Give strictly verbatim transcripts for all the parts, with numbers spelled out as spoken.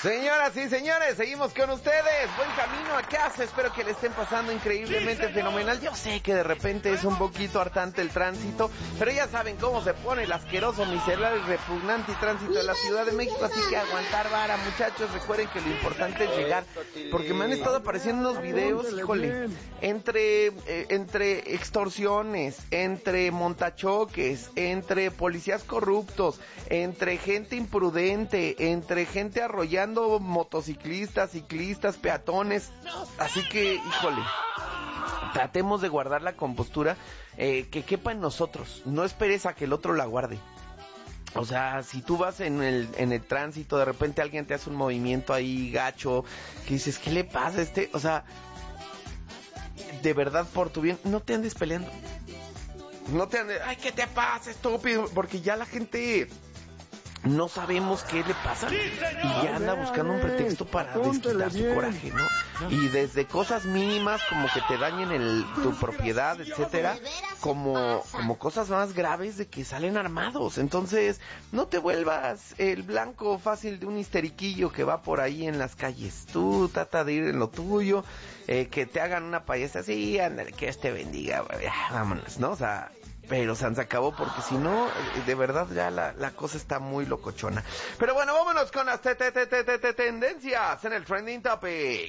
Señoras y señores, seguimos con ustedes. Buen camino a casa, espero que le estén pasando increíblemente fenomenal. Yo sé que de repente es un poquito hartante el tránsito, pero ya saben cómo se pone el asqueroso, miserable y repugnante tránsito de la Ciudad de México, así que aguantar vara, muchachos. Recuerden que lo importante es llegar, porque me han estado apareciendo unos videos, híjole, entre, eh, entre extorsiones, entre montachoques, entre policías corruptos, entre gente imprudente, entre gente arrollando motociclistas, ciclistas, peatones. Así que, híjole, tratemos de guardar la compostura eh, que quepa en nosotros. No esperes a que el otro la guarde. O sea, si tú vas en el, en el tránsito, de repente alguien te hace un movimiento ahí gacho, que dices, ¿qué le pasa a este? O sea, de verdad, por tu bien, no te andes peleando. No te andes, ay, ¿qué te pasa, estúpido? Porque ya la gente... no sabemos qué le pasa y ya anda buscando un pretexto para desquitar su coraje, ¿no? Y desde cosas mínimas como que te dañen el, tu propiedad, etcétera, como, como cosas más graves de que salen armados. Entonces, no te vuelvas el blanco fácil de un histeriquillo que va por ahí en las calles. Tú trata de ir en lo tuyo, eh, que te hagan una payasa así, ándale, que Dios te bendiga, güey, vámonos, ¿no? O sea... pero se acabó, porque si no, de verdad ya la, la cosa está muy locochona. Pero bueno, vámonos con las te, te, te, te, te, te, tendencias en el Trending Topic.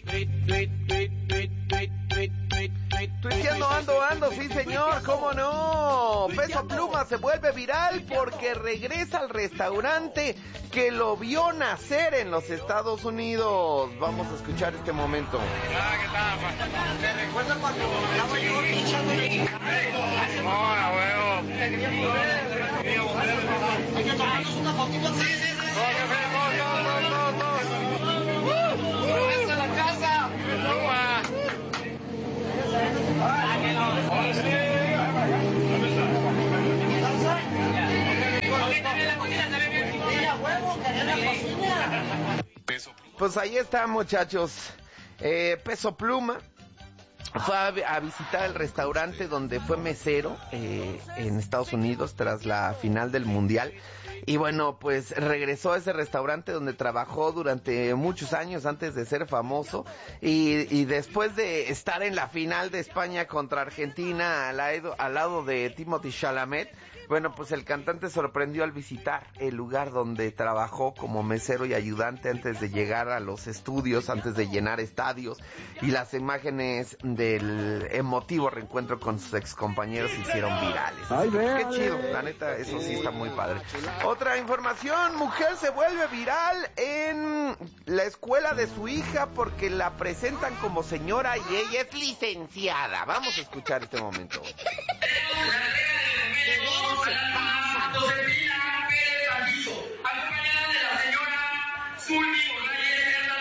Tuiteando ando, ando, sí señor, cómo no. Peso Pluma se vuelve viral porque regresa al restaurante que lo vio nacer en los Estados Unidos. Vamos a escuchar este momento. ¿Te recuerdas cuando estaba yo pinchando hola, huevo? Hay que tomarnos una fotito. Sí, sí, sí. No, no, no, no. ¡Regresa a la casa! ¡Pluma! Pues ahí está, muchachos. eh, Peso Pluma fue a, a visitar el restaurante donde fue mesero eh, en Estados Unidos tras la final del Mundial. Y bueno, pues regresó a ese restaurante donde trabajó durante muchos años antes de ser famoso. Y, y después de estar en la final de España contra Argentina al lado, al lado de Timothée Chalamet, bueno, pues el cantante sorprendió al visitar el lugar donde trabajó como mesero y ayudante antes de llegar a los estudios, antes de llenar estadios. Y las imágenes del emotivo reencuentro con sus excompañeros se hicieron virales. Así que, qué chido, la neta, eso sí está muy padre. Otra información, mujer se vuelve viral en la escuela de su hija porque la presentan como señora y ella es licenciada. Vamos a escuchar este momento. ¿Qué se pasa?